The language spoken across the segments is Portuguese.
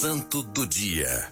Santo do Dia.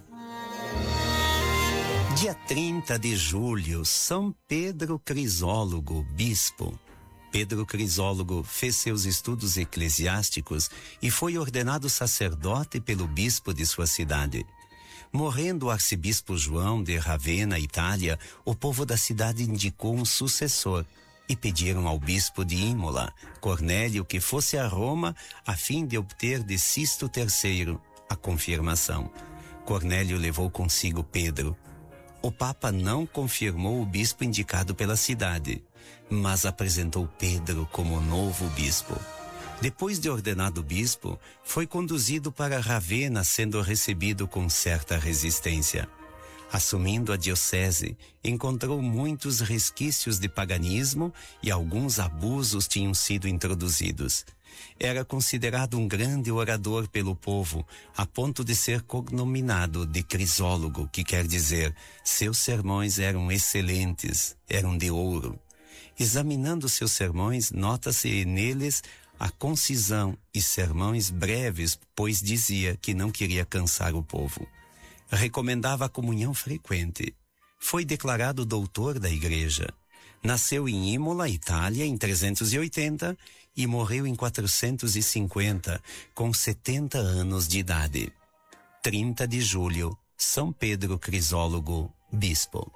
Dia 30 de julho, São Pedro Crisólogo, bispo. Pedro Crisólogo fez seus estudos eclesiásticos e foi ordenado sacerdote pelo bispo de sua cidade. Morrendo o arcebispo João de Ravenna, Itália, o povo da cidade indicou um sucessor e pediram ao bispo de Imola, Cornélio, que fosse a Roma a fim de obter de Sisto III a confirmação. Cornélio levou consigo Pedro. O Papa não confirmou o bispo indicado pela cidade, mas apresentou Pedro como novo bispo. Depois de ordenado bispo, foi conduzido para Ravenna, sendo recebido com certa resistência. Assumindo a diocese, encontrou muitos resquícios de paganismo e alguns abusos tinham sido introduzidos. Era considerado um grande orador pelo povo, a ponto de ser cognominado de Crisólogo, que quer dizer, seus sermões eram excelentes, eram de ouro. Examinando seus sermões, nota-se neles a concisão e sermões breves, pois dizia que não queria cansar o povo. Recomendava a comunhão frequente. Foi declarado doutor da igreja. Nasceu em Imola, Itália, em 380 e morreu em 450, com 70 anos de idade. 30 de julho, São Pedro Crisólogo, bispo.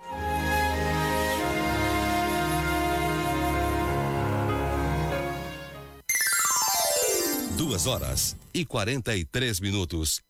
Duas horas e 43 minutos.